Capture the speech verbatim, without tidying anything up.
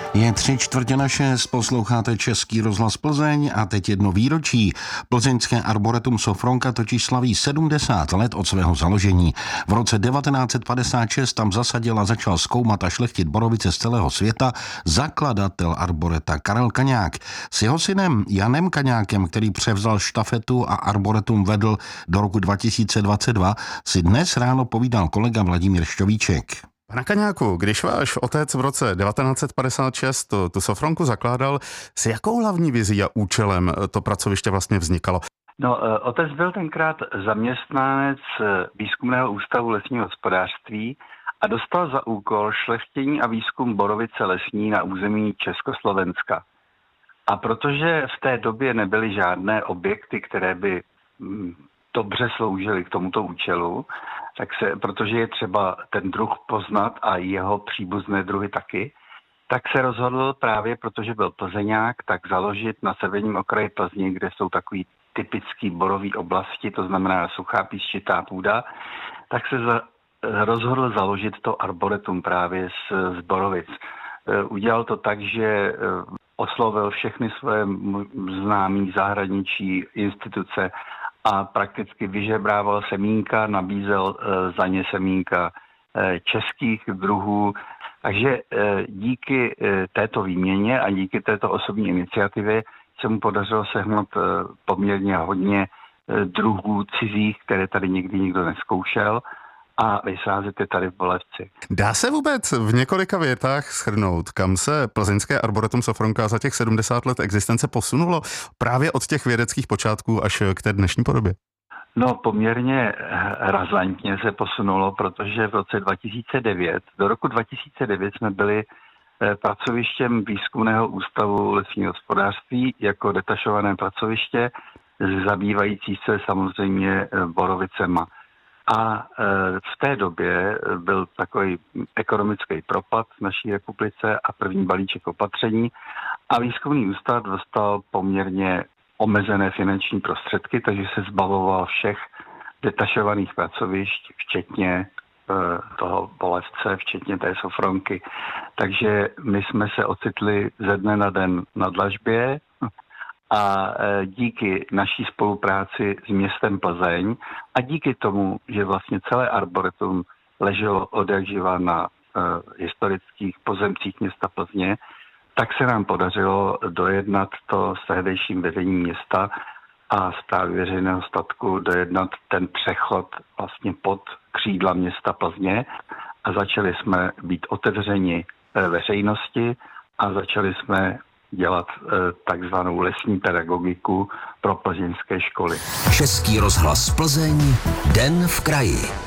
Je tři čtvrtě na šest, posloucháte Český rozhlas Plzeň a teď jedno výročí. Plzeňské arboretum Sofronka totiž slaví sedmdesát let od svého založení. V roce devatenáct set padesát šest tam zasadil a začal zkoumat a šlechtit borovice z celého světa zakladatel arboreta Karel Kaňák. S jeho synem Janem Kaňákem, který převzal štafetu a arboretum vedl do roku dva tisíce dvacet dva, si dnes ráno povídal kolega Vladimír Šťovíček. Pane Kaňáku, když váš otec v roce devatenáct set padesát šest tu, tu Sofronku zakládal, s jakou hlavní vizí a účelem to pracoviště vlastně vznikalo? No, otec byl tenkrát zaměstnanec Výzkumného ústavu lesního hospodářství a dostal za úkol šlechtění a výzkum borovice lesní na území Československa. A protože v té době nebyly žádné objekty, které by dobře sloužily k tomuto účelu, tak se, protože je třeba ten druh poznat a jeho příbuzné druhy taky, tak se rozhodl právě, protože byl Plzeňák, tak založit na severním okraji Plzně, kde jsou takový typický borový oblasti, to znamená suchá písčitá půda, tak se za, rozhodl založit to arboretum právě z, z borovic. Udělal to tak, že oslovil všechny své známí zahraničí instituce a prakticky vyžebrával semínka, nabízel za ně semínka českých druhů. Takže díky této výměně a díky této osobní iniciativě se mu podařilo sehnat poměrně hodně druhů cizích, které tady nikdy nikdo nezkoušel, a vysázet je tady v Bolevci. Dá se vůbec v několika větách shrnout, kam se plzeňské arboretum Sofronka za těch sedmdesát let existence posunulo právě od těch vědeckých počátků až k té dnešní podobě? No, poměrně razantně se posunulo, protože v roce dva tisíce devět, do roku dva tisíce devět jsme byli pracovištěm Výzkumného ústavu lesního hospodářství jako detašované pracoviště, zabývající se samozřejmě borovicema. A v té době byl takový ekonomický propad v naší republice a první balíček opatření a výzkumný ústav dostal poměrně omezené finanční prostředky, takže se zbavoval všech detašovaných pracovišť, včetně toho Bolevce, včetně té Sofronky. Takže my jsme se ocitli ze dne na den na dlažbě a díky naší spolupráci s městem Plzeň a díky tomu, že vlastně celé arboretum leželo odjakživa na uh, historických pozemcích města Plzně, tak se nám podařilo dojednat to s tehdejším vedením města a správy veřejného statku, dojednat ten přechod vlastně pod křídla města Plzně a začali jsme být otevřeni veřejnosti a začali jsme dělat e, takzvanou lesní pedagogiku pro plzeňské školy. Český rozhlas Plzeň, Den v kraji.